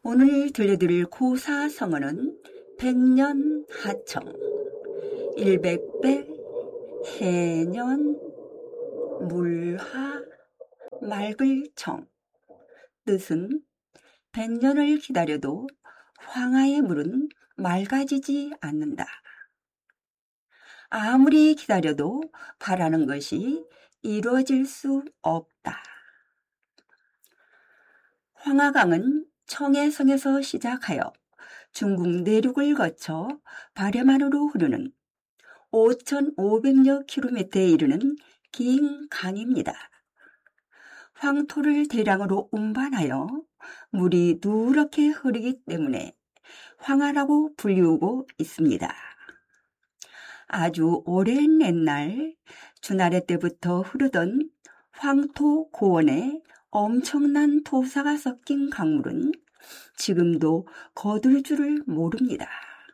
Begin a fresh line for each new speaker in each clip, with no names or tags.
오늘 들려드릴 고사성어는 백년하청, 일백배, 해년, 물하, 맑을청. 뜻은 백년을 기다려도 황하의 물은 맑아지지 않는다. 아무리 기다려도 바라는 것이 이루어질 수 없다. 황하강은 청해성에서 시작하여 중국 내륙을 거쳐 발해만으로 흐르는 5,500여 킬로미터에 이르는 긴 강입니다. 황토를 대량으로 운반하여 물이 누렇게 흐르기 때문에 황하라고 불리우고 있습니다. 아주 오랜 옛날 주나래 때부터 흐르던 황토 고원에 엄청난 토사가 섞인 강물은 지금도 거둘 줄을 모릅니다.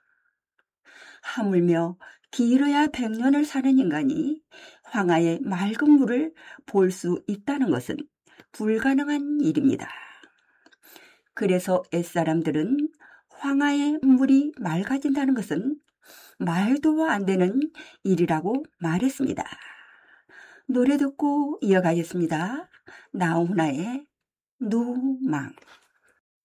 하물며 길어야 100년을 사는 인간이 황하의 맑은 물을 볼 수 있다는 것은 불가능한 일입니다. 그래서 옛사람들은 황하의 물이 맑아진다는 것은 말도 안 되는 일이라고 말했습니다. 노래 듣고 이어가겠습니다. 나훈아의 누망.